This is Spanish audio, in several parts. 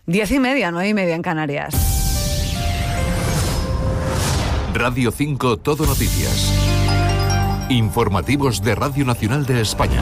10:30, 9:30 en Canarias. Radio 5 Todo Noticias. Informativos de Radio Nacional de España.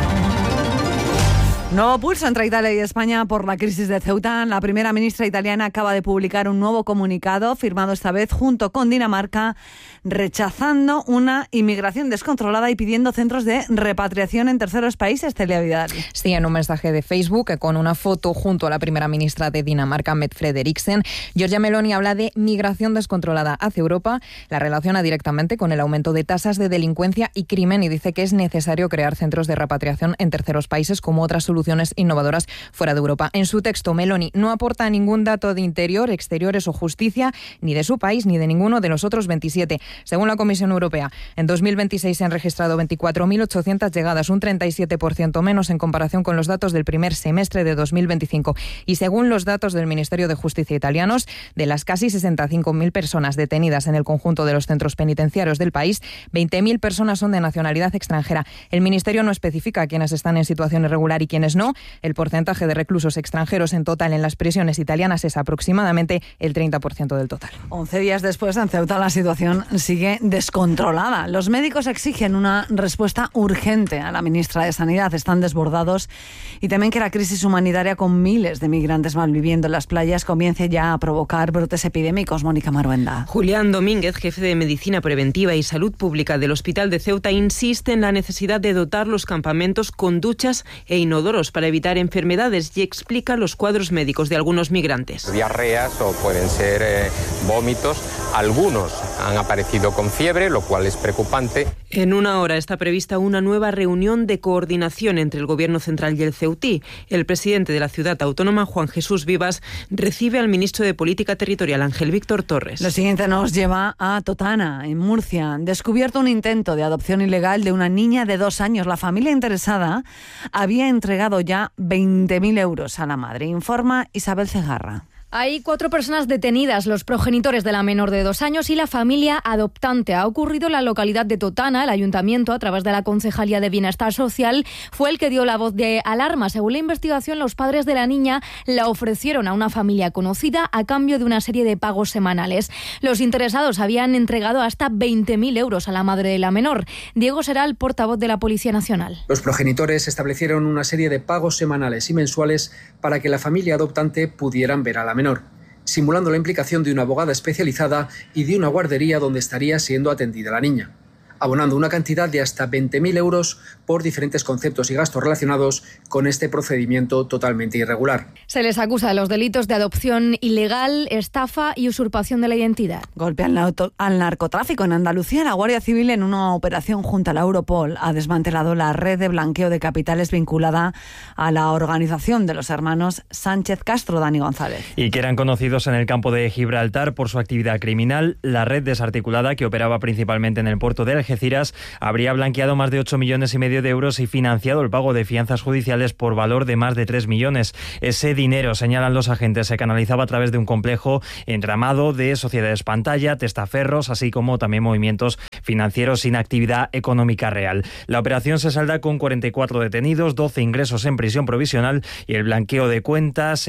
Nuevo pulso entre Italia y España por la crisis de Ceuta. La primera ministra italiana acaba de publicar un nuevo comunicado, firmado esta vez junto con Dinamarca, rechazando una inmigración descontrolada y pidiendo centros de repatriación en terceros países. Celia Vidal. Sí, en un mensaje de Facebook con una foto junto a la primera ministra de Dinamarca, Mette Frederiksen, Giorgia Meloni habla de migración descontrolada hacia Europa, la relaciona directamente con el aumento de tasas de delincuencia y crimen y dice que es necesario crear centros de repatriación en terceros países como otras soluciones innovadoras fuera de Europa. En su texto, Meloni no aporta ningún dato de interior, exteriores o justicia, ni de su país ni de ninguno de los otros 27. Según la Comisión Europea, en 2026 se han registrado 24.800 llegadas, un 37% menos en comparación con los datos del primer semestre de 2025. Y según los datos del Ministerio de Justicia italianos, de las casi 65.000 personas detenidas en el conjunto de los centros penitenciarios del país, 20.000 personas son de nacionalidad extranjera. El Ministerio no especifica quiénes están en situación irregular y quiénes no. El porcentaje de reclusos extranjeros en total en las prisiones italianas es aproximadamente el 30% del total. 11 días después, en Ceuta la situación sigue descontrolada. Los médicos exigen una respuesta urgente a la ministra de Sanidad. Están desbordados y temen que la crisis humanitaria con miles de migrantes malviviendo en las playas comience ya a provocar brotes epidémicos. Mónica Maruenda. Julián Domínguez, jefe de Medicina Preventiva y Salud Pública del Hospital de Ceuta, insiste en la necesidad de dotar los campamentos con duchas e inodoros para evitar enfermedades y explica los cuadros médicos de algunos migrantes. Diarreas o pueden ser vómitos. Algunos han aparecido con fiebre, lo cual es preocupante. En una hora está prevista una nueva reunión de coordinación entre el Gobierno central y el ceutí. El presidente de la ciudad autónoma, Juan Jesús Vivas, recibe al ministro de Política Territorial, Ángel Víctor Torres. Lo siguiente nos lleva a Totana, en Murcia. Han descubierto un intento de adopción ilegal de una niña de 2 años. La familia interesada había entregado ya 20.000 euros a la madre, informa Isabel Cegarra. Hay 4 personas detenidas, los progenitores de la menor de 2 años y la familia adoptante. Ha ocurrido en la localidad de Totana. El ayuntamiento, a través de la Concejalía de Bienestar Social, fue el que dio la voz de alarma. Según la investigación, los padres de la niña la ofrecieron a una familia conocida a cambio de una serie de pagos semanales. Los interesados habían entregado hasta 20.000 euros a la madre de la menor. Diego Seral, portavoz de la Policía Nacional. Los progenitores establecieron una serie de pagos semanales y mensuales para que la familia adoptante pudieran ver a la menor, simulando la implicación de una abogada especializada y de una guardería donde estaría siendo atendida la niña, abonando una cantidad de hasta 20.000 euros por diferentes conceptos y gastos relacionados con este procedimiento totalmente irregular. Se les acusa de los delitos de adopción ilegal, estafa y usurpación de la identidad. Golpe al narcotráfico. En Andalucía, la Guardia Civil, en una operación junto a la Europol, ha desmantelado la red de blanqueo de capitales vinculada a la organización de los hermanos Sánchez Castro. Dani González. Y que eran conocidos en el campo de Gibraltar por su actividad criminal. La red desarticulada, que operaba principalmente en el puerto de Algeciras, habría blanqueado más de 8,5 millones de euros y financiado el pago de fianzas judiciales por valor de más de 3 millones. Ese dinero, señalan los agentes, se canalizaba a través de un complejo entramado de sociedades pantalla, testaferros, así como también movimientos financieros sin actividad económica real. La operación se salda con 44 detenidos, 12 ingresos en prisión provisional y el bloqueo de cuentas,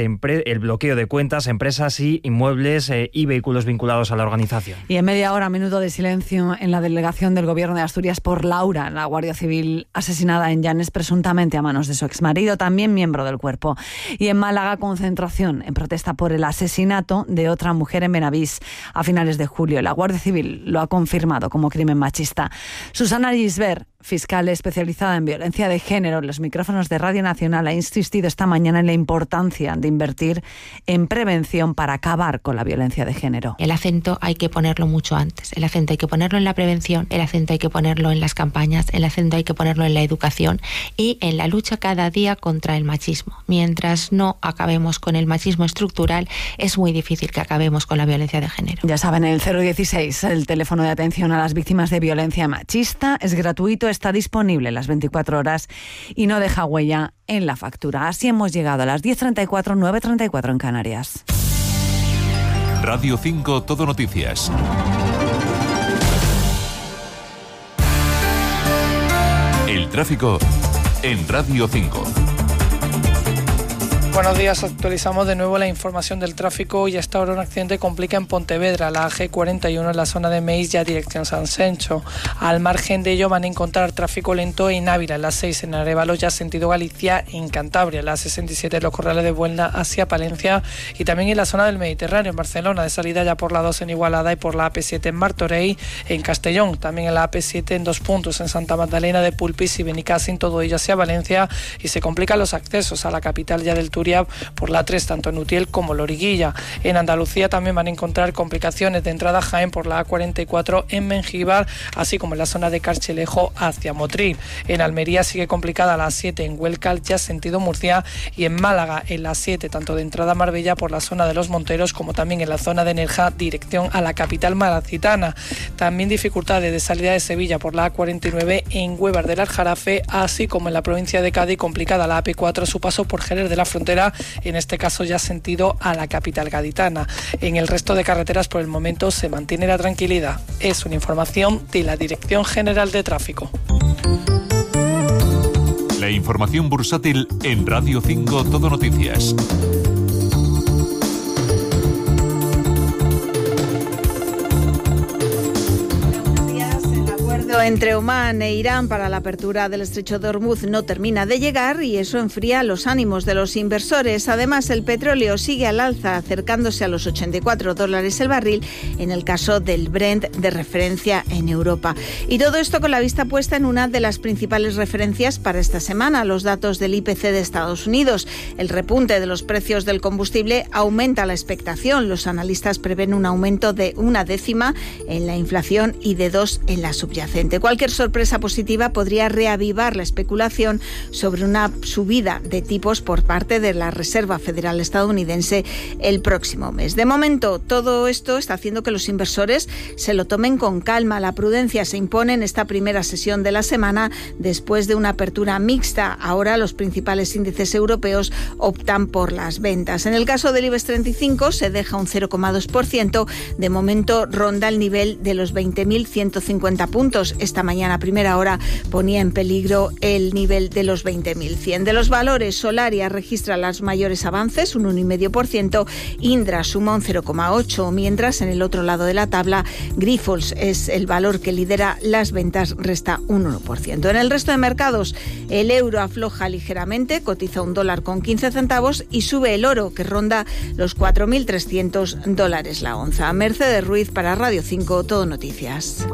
empresas y inmuebles y vehículos vinculados a la organización. Y en media hora, minuto de silencio en la delegación del Gobierno de Asturias por Laura, la Guardia Civil asesinada en Llanes presuntamente a manos de su exmarido, también miembro del cuerpo. Y en Málaga, concentración en protesta por el asesinato de otra mujer en Benavís a finales de julio. La Guardia Civil lo ha confirmado como crimen machista. Susana Gisbert, fiscal especializada en violencia de género, en los micrófonos de Radio Nacional, ha insistido esta mañana en la importancia de invertir en prevención para acabar con la violencia de género. El acento hay que ponerlo mucho antes. El acento hay que ponerlo en la prevención, el acento hay que ponerlo en las campañas, el acento hay que ponerlo en la educación y en la lucha cada día contra el machismo. Mientras no acabemos con el machismo estructural, es muy difícil que acabemos con la violencia de género. Ya saben, el 016, el teléfono de atención a las víctimas de violencia machista, es gratuito, está disponible las 24 horas y no deja huella en la factura. Así hemos llegado a las 10:34, 9:34 en Canarias. Radio 5 Todo Noticias. El tráfico en Radio 5. Buenos días, actualizamos de nuevo la información del tráfico y hasta ahora un accidente complica en Pontevedra, la G41 en la zona de Meis, ya dirección San Sencho. Al margen de ello van a encontrar tráfico lento en Ávila, en la 6 en Arévalo, ya sentido Galicia, en Cantabria, la 67 en los Corrales de Buelna hacia Palencia y también en la zona del Mediterráneo, en Barcelona, de salida ya por la 2 en Igualada y por la AP7 en Martorell, en Castellón, también en la AP7 en 2 puntos, en Santa Magdalena de Pulpis y Benicàssim, todo ello hacia Valencia, y se complican los accesos a la capital ya del Turia por la 3, tanto en Utiel como Loriguilla. En Andalucía también van a encontrar complicaciones de entrada a Jaén por la A44 en Mengíbar, así como en la zona de Carchelejo hacia Motril. En Almería sigue complicada la 7 en Huelca, ya sentido Murcia, y en Málaga en la 7, tanto de entrada a Marbella por la zona de Los Monteros como también en la zona de Nerja, dirección a la capital malacitana. También dificultades de salida de Sevilla por la A49 en Huevar del Aljarafe, así como en la provincia de Cádiz, complicada la AP4 a su paso por Jerez de la Frontera, en este caso ya sentido a la capital gaditana. En el resto de carreteras por el momento se mantiene la tranquilidad. Es una información de la Dirección General de Tráfico. La información bursátil en Radio 5 Todo Noticias. Entre Omán e Irán para la apertura del estrecho de Hormuz no termina de llegar y eso enfría los ánimos de los inversores. Además, el petróleo sigue al alza, acercándose a los $84 el barril en el caso del Brent de referencia en Europa. Y todo esto con la vista puesta en una de las principales referencias para esta semana, los datos del IPC de Estados Unidos. El repunte de los precios del combustible aumenta la expectación. Los analistas prevén un aumento de 0,1 en la inflación y de 2 en la subyacente. Cualquier sorpresa positiva podría reavivar la especulación sobre una subida de tipos por parte de la Reserva Federal estadounidense el próximo mes. De momento, todo esto está haciendo que los inversores se lo tomen con calma. La prudencia se impone en esta primera sesión de la semana después de una apertura mixta. Ahora los principales índices europeos optan por las ventas. En el caso del IBEX 35 se deja un 0,2%. De momento ronda el nivel de los 20.150 puntos. Esta mañana a primera hora ponía en peligro el nivel de los 20.100. De los valores, Solaria registra los mayores avances, un 1,5%, Indra suma un 0,8%, mientras en el otro lado de la tabla, Grifols es el valor que lidera las ventas, resta un 1%. En el resto de mercados, el euro afloja ligeramente, cotiza $1,15 y sube el oro, que ronda los $4.300 la onza. Mercedes Ruiz para Radio 5, Todo Noticias.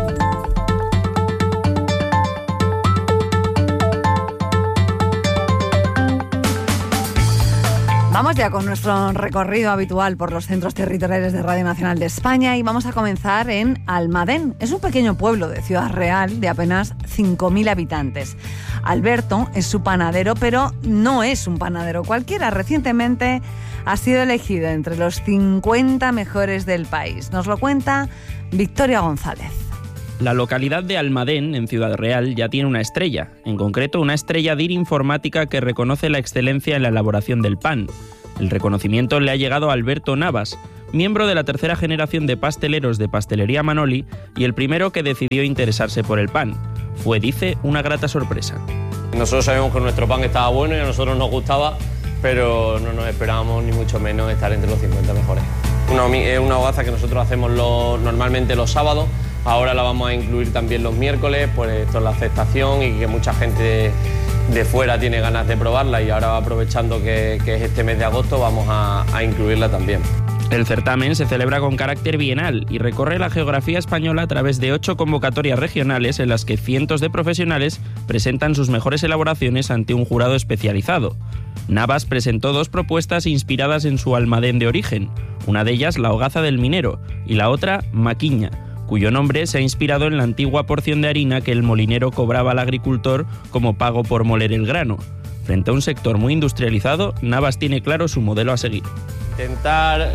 Vamos ya con nuestro recorrido habitual por los centros territoriales de Radio Nacional de España y vamos a comenzar en Almadén. Es un pequeño pueblo de Ciudad Real de apenas 5.000 habitantes. Alberto es su panadero, pero no es un panadero cualquiera. Recientemente ha sido elegido entre los 50 mejores del país. Nos lo cuenta Victoria González. La localidad de Almadén, en Ciudad Real, ya tiene una estrella, en concreto una estrella DIR informática que reconoce la excelencia en la elaboración del pan. El reconocimiento le ha llegado a Alberto Navas, miembro de la tercera generación de pasteleros de Pastelería Manoli y el primero que decidió interesarse por el pan. Fue, dice, una grata sorpresa. Nosotros sabíamos que nuestro pan estaba bueno y a nosotros nos gustaba, pero no nos esperábamos ni mucho menos estar entre los 50 mejores. Es una hogaza que nosotros hacemos normalmente los sábados. Ahora la vamos a incluir también los miércoles, pues esto es la aceptación y que mucha gente de fuera tiene ganas de probarla y ahora aprovechando que es este mes de agosto vamos a incluirla también. El certamen se celebra con carácter bienal y recorre la geografía española a través de 8 convocatorias regionales en las que cientos de profesionales presentan sus mejores elaboraciones ante un jurado especializado. Navas presentó 2 propuestas inspiradas en su Almadén de origen, una de ellas la hogaza del minero y la otra Maquiña, cuyo nombre se ha inspirado en la antigua porción de harina que el molinero cobraba al agricultor como pago por moler el grano. Frente a un sector muy industrializado, Navas tiene claro su modelo a seguir. Intentar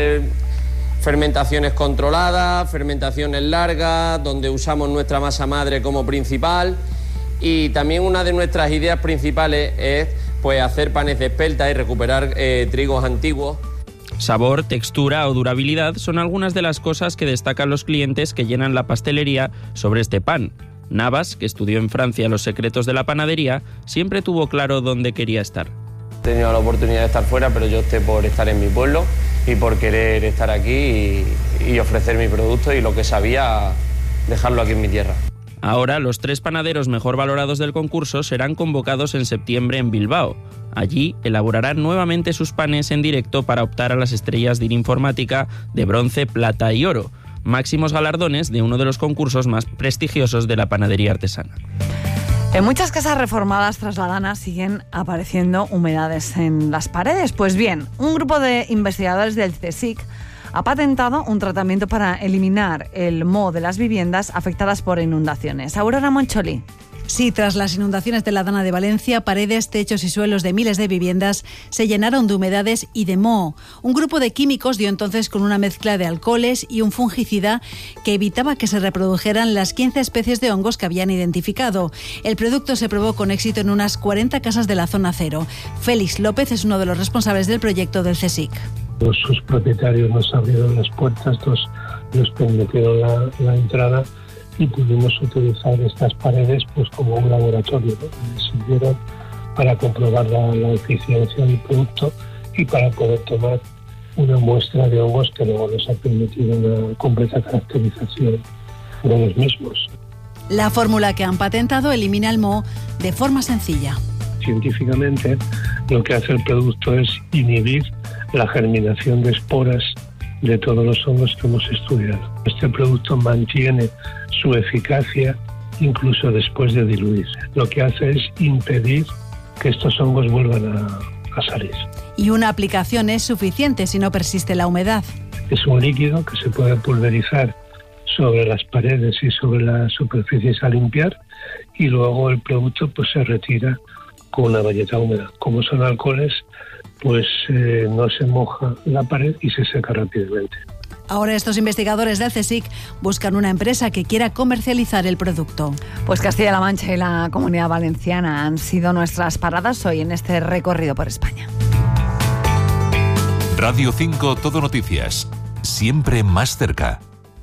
fermentaciones controladas, fermentaciones largas, donde usamos nuestra masa madre como principal, y también una de nuestras ideas principales es pues hacer panes de espelta y recuperar trigos antiguos. Sabor, textura o durabilidad son algunas de las cosas que destacan los clientes que llenan la pastelería sobre este pan. Navas, que estudió en Francia los secretos de la panadería, siempre tuvo claro dónde quería estar. tenido la oportunidad de estar fuera, pero yo opté por estar en mi pueblo y por querer estar aquí y ofrecer mi producto y lo que sabía, dejarlo aquí en mi tierra. Ahora, los 3 panaderos mejor valorados del concurso serán convocados en septiembre en Bilbao. Allí elaborarán nuevamente sus panes en directo para optar a las estrellas de informática de bronce, plata y oro, máximos galardones de uno de los concursos más prestigiosos de la panadería artesana. En muchas casas reformadas trasladanas siguen apareciendo humedades en las paredes. Pues bien, un grupo de investigadores del CSIC ha patentado un tratamiento para eliminar el moho de las viviendas afectadas por inundaciones. Aurora Moncholi. Sí, tras las inundaciones de la Dana de Valencia, paredes, techos y suelos de miles de viviendas se llenaron de humedades y de moho. Un grupo de químicos dio entonces con una mezcla de alcoholes y un fungicida que evitaba que se reprodujeran las 15 especies de hongos que habían identificado. El producto se probó con éxito en unas 40 casas de la zona cero. Félix López es uno de los responsables del proyecto del CSIC. Sus propietarios nos abrieron las puertas, nos permitieron la entrada y pudimos utilizar estas paredes pues como un laboratorio, ¿no? Sirvieron para comprobar la eficiencia del producto y para poder tomar una muestra de hongos que luego nos ha permitido una completa caracterización de los mismos. La fórmula que han patentado elimina el moho de forma sencilla. Científicamente, lo que hace el producto es inhibir la germinación de esporas de todos los hongos que hemos estudiado. Este producto mantiene su eficacia incluso después de diluirse. Lo que hace es impedir que estos hongos vuelvan a salir. Y una aplicación es suficiente si no persiste la humedad. Es un líquido que se puede pulverizar sobre las paredes y sobre las superficies a limpiar y luego el producto pues se retira con una bayeta húmeda. Como son alcoholes, pues no se moja la pared y se seca rápidamente. Ahora estos investigadores del CSIC buscan una empresa que quiera comercializar el producto. Pues Castilla-La Mancha y la Comunidad Valenciana han sido nuestras paradas hoy en este recorrido por España. Radio 5 Todo Noticias, siempre más cerca.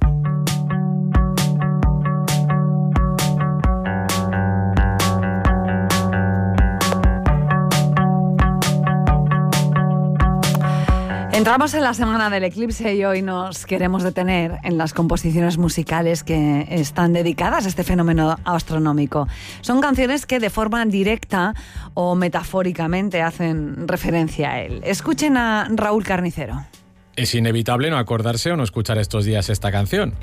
Entramos en la semana del eclipse y hoy nos queremos detener en las composiciones musicales que están dedicadas a este fenómeno astronómico. Son canciones que de forma directa o metafóricamente hacen referencia a él. Escuchen a Raúl Carnicero. Es inevitable no acordarse o no escuchar estos días esta canción.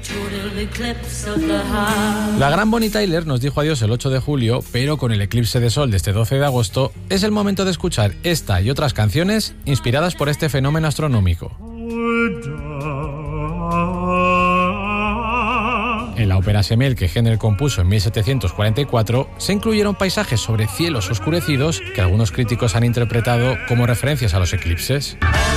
La gran Bonnie Tyler nos dijo adiós el 8 de julio, pero con el eclipse de sol de este 12 de agosto es el momento de escuchar esta y otras canciones inspiradas por este fenómeno astronómico. En la ópera Semel que Händel compuso en 1744 se incluyeron paisajes sobre cielos oscurecidos que algunos críticos han interpretado como referencias a los eclipses.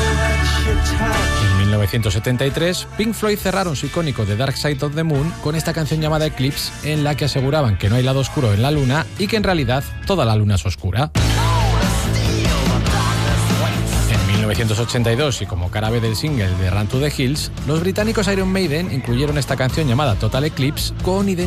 En 1973, Pink Floyd cerraron su icónico The Dark Side of the Moon con esta canción llamada Eclipse, en la que aseguraban que no hay lado oscuro en la luna y que en realidad toda la luna es oscura. En 1982, y como cara B del single de Run to the Hills, los británicos Iron Maiden incluyeron esta canción llamada Total Eclipse con